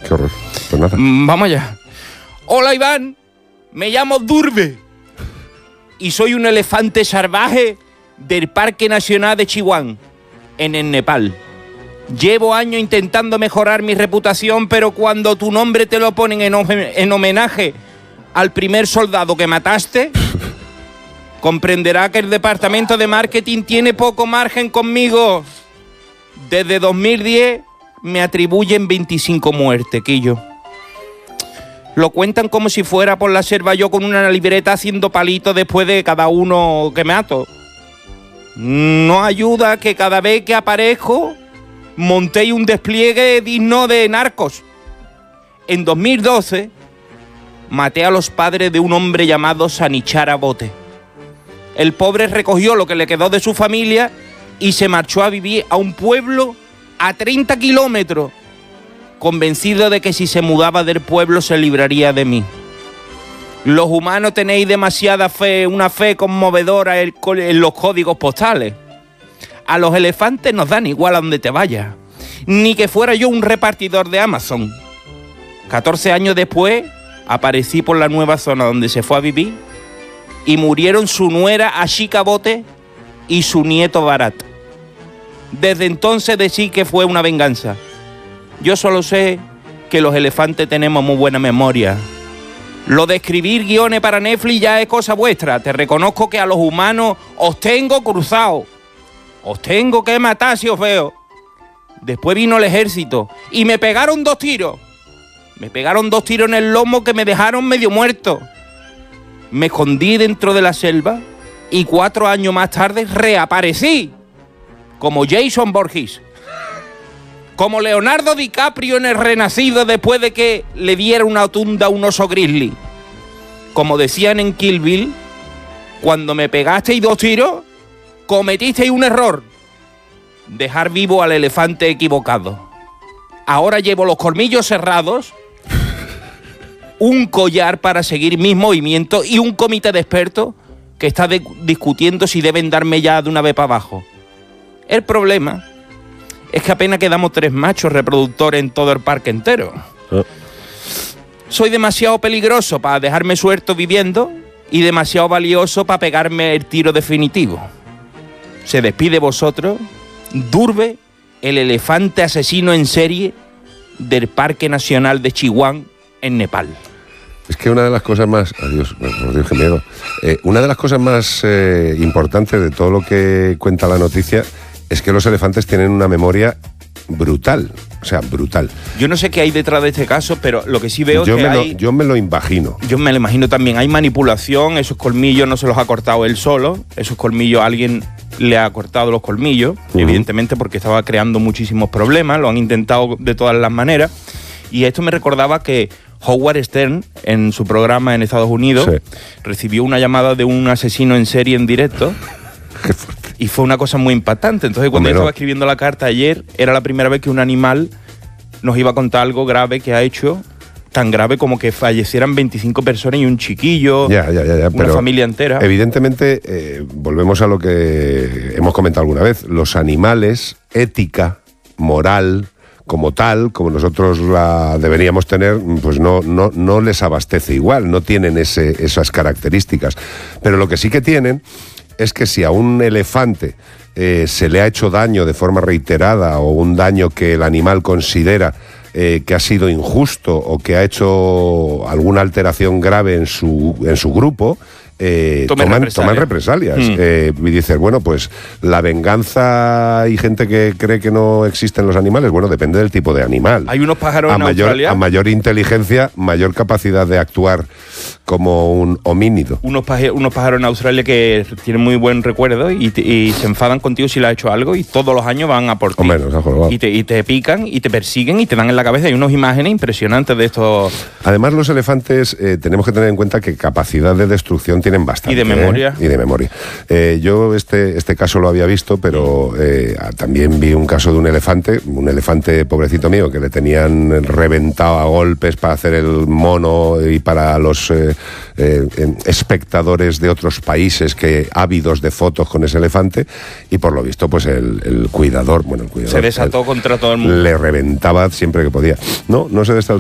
Qué horror. Pues nada. Vamos allá. Hola, Iván. Me llamo Durbe. Y soy un elefante salvaje del Parque Nacional de Chihuahua, en el Nepal. Llevo años intentando mejorar mi reputación, pero cuando tu nombre te lo ponen en homenaje al primer soldado que mataste, comprenderá que el departamento de marketing tiene poco margen conmigo. Desde 2010 me atribuyen 25 muertes, Quillo. Lo cuentan como si fuera por la selva yo con una libreta haciendo palitos después de cada uno que mato. No ayuda que cada vez que aparezco montéis un despliegue digno de narcos. En 2012 maté a los padres de un hombre llamado Sanichara Bote. El pobre recogió lo que le quedó de su familia y se marchó a vivir a un pueblo a 30 kilómetros, convencido de que si se mudaba del pueblo se libraría de mí. Los humanos tenéis demasiada fe, una fe conmovedora en los códigos postales. A los elefantes nos dan igual a donde te vayas, ni que fuera yo un repartidor de Amazon. 14 años después aparecí por la nueva zona donde se fue a vivir y murieron su nuera Ashika Bote y su nieto Bharat. Desde entonces decí que fue una venganza. Yo solo sé que los elefantes tenemos muy buena memoria. Lo de escribir guiones para Netflix ya es cosa vuestra. Te reconozco que a los humanos os tengo cruzados. Os tengo que matar si os veo. Después vino el ejército y me pegaron 2 tiros. Me pegaron 2 tiros en el lomo que me dejaron medio muerto. Me escondí dentro de la selva y 4 años más tarde reaparecí. Como Jason Voorhees. Como Leonardo DiCaprio en El Renacido después de que le diera una tunda a un oso grizzly. Como decían en Kill Bill, cuando me pegasteis 2 tiros, cometisteis un error. Dejar vivo al elefante equivocado. Ahora llevo los colmillos cerrados, un collar para seguir mis movimientos y un comité de expertos que está discutiendo si deben darme ya de una vez para abajo. El problema es que apenas quedamos 3 machos reproductores en todo el parque entero. Soy demasiado peligroso para dejarme suelto viviendo y demasiado valioso para pegarme el tiro definitivo. Se despide vosotros, Durbe, el elefante asesino en serie del Parque Nacional de Chihuahua, en Nepal. Es que una de las cosas más... Adiós, por Dios, qué miedo. Una de las cosas más importantes de todo lo que cuenta la noticia es que los elefantes tienen una memoria brutal. O sea, brutal. Yo no sé qué hay detrás de este caso, pero lo que sí veo es que yo me lo imagino. Yo me lo imagino también. Hay manipulación, esos colmillos no se los ha cortado él solo. Esos colmillos, alguien le ha cortado los colmillos, evidentemente porque estaba creando muchísimos problemas. Lo han intentado de todas las maneras. Y esto me recordaba que Howard Stern, en su programa en Estados Unidos, recibió una llamada de un asesino en serie en directo. Qué fuerte. Y fue una cosa muy impactante. Entonces, cuando yo estaba escribiendo la carta ayer, era la primera vez que un animal nos iba a contar algo grave que ha hecho, tan grave como que fallecieran 25 personas y un chiquillo, una familia entera. Evidentemente, volvemos a lo que hemos comentado alguna vez. Los animales, ética, moral, como tal, como nosotros la deberíamos tener, pues no les abastece igual, no tienen esas características. Pero lo que sí que tienen es que si a un elefante se le ha hecho daño de forma reiterada o un daño que el animal considera que ha sido injusto o que ha hecho alguna alteración grave en su grupo, toman represalias. Y dices, bueno, pues la venganza, hay gente que cree que no existen los animales. Bueno, depende del tipo de animal. Hay unos pájaros en Australia. A mayor inteligencia, mayor capacidad de actuar como un homínido. Unos pájaros en Australia que tienen muy buen recuerdo y se enfadan contigo si le has hecho algo y todos los años van a por ti. Y te pican y te persiguen y te dan en la cabeza. Hay unas imágenes impresionantes de estos. Además, los elefantes tenemos que tener en cuenta que capacidad de destrucción tienen bastante. Y de memoria. Y de memoria. Yo este caso lo había visto, pero también vi un caso de un elefante pobrecito mío, que le tenían reventado a golpes para hacer el mono y para los espectadores de otros países que ávidos de fotos con ese elefante, y por lo visto pues el cuidador se desató contra todo el mundo. Le reventaba siempre que podía. No se desató.